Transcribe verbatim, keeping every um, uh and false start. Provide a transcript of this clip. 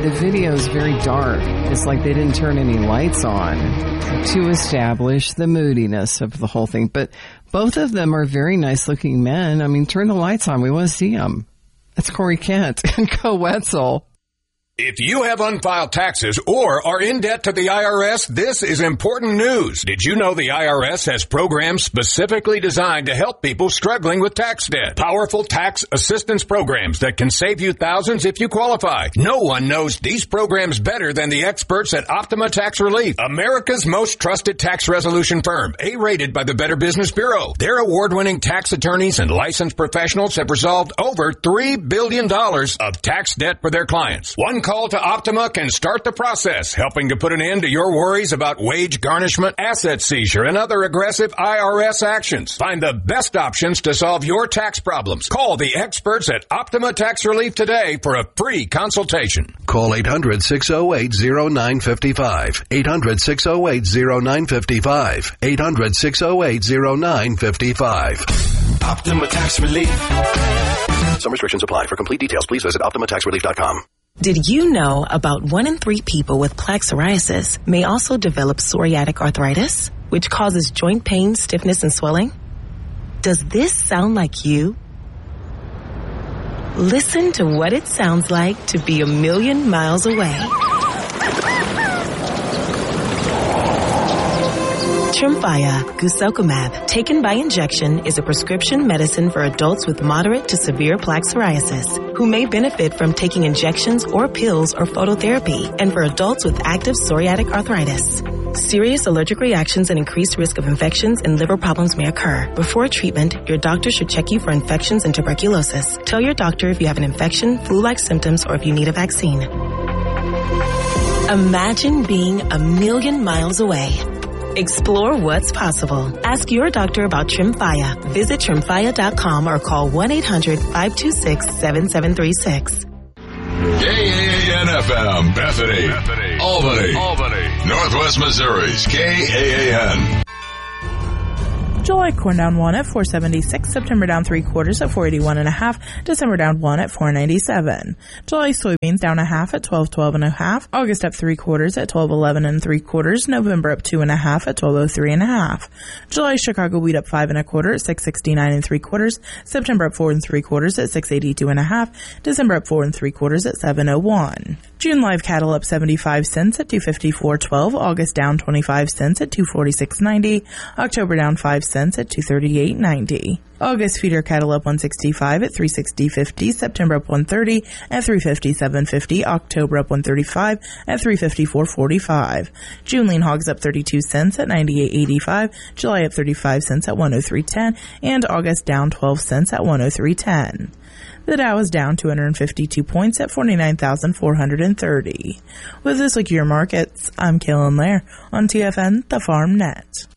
the video is very dark. It's like they didn't turn any lights on to establish the moodiness of the whole thing. But both of them are very nice-looking men. I mean, turn the lights on. We want to see them. That's Corey Kent and Co Wetzel. If you have unfiled taxes or are in debt to the I R S, this is important news. Did you know the I R S has programs specifically designed to help people struggling with tax debt? Powerful tax assistance programs that can save you thousands if you qualify. No one knows these programs better than the experts at Optima Tax Relief, America's most trusted tax resolution firm, A-rated by the Better Business Bureau. Their award-winning tax attorneys and licensed professionals have resolved over three billion dollars of tax debt for their clients. One call to Optima can start the process, helping to put an end to your worries about wage garnishment, asset seizure, and other aggressive I R S actions. Find the best options to solve your tax problems. Call the experts at Optima Tax Relief today for a free consultation. Call eight hundred, six oh eight, oh nine five five. eight hundred, six oh eight, oh nine five five. eight hundred, six oh eight, oh nine five five. Optima Tax Relief. Some restrictions apply. For complete details, please visit optima tax relief dot com. Did you know about one in three people with plaque psoriasis may also develop psoriatic arthritis, which causes joint pain, stiffness, and swelling? Does this sound like you? Listen to what it sounds like to be a million miles away. Tremfya guselkumab, taken by injection, is a prescription medicine for adults with moderate to severe plaque psoriasis who may benefit from taking injections or pills or phototherapy, and for adults with active psoriatic arthritis. Serious allergic reactions and increased risk of infections and liver problems may occur. Before treatment, your doctor should check you for infections and tuberculosis. Tell your doctor if you have an infection, flu-like symptoms, or if you need a vaccine. Imagine being a million miles away. Explore what's possible. Ask your doctor about Tremfya. Visit tremfya dot com or call one eight hundred, five two six, seven seven three six. K A A N F M, Bethany, Bethany, Albany, Albany, Northwest Missouri's K A A N. July corn down one at four seventy-six, September down three quarters at four eighty-one and a half, December down one at four ninety-seven. July soybeans down a half at twelve twelve and a half, August up three quarters at twelve eleven and three quarters, November up two and a half at twelve oh three and a half. July Chicago wheat up five and a quarter at six sixty-nine and three quarters, September up four and three quarters at six eighty-two and a half, December up four and three quarters at seven oh one. June live cattle up seventy-five cents at two fifty-four twelve, August down twenty-five cents at two forty-six ninety, October down five cents at two thirty-eight ninety. August feeder cattle up one sixty-five at three sixty fifty, September up one thirty at three fifty-seven fifty, October up one thirty-five at three fifty-four forty-five. June lean hogs up thirty-two cents at ninety-eight eighty-five, July up thirty-five cents at one oh three ten, and August down twelve cents at one oh three ten. The Dow is down two hundred fifty-two points at forty-nine thousand four hundred thirty. With this week your markets, I'm Kaylin Lair on T F N, the Farm Net.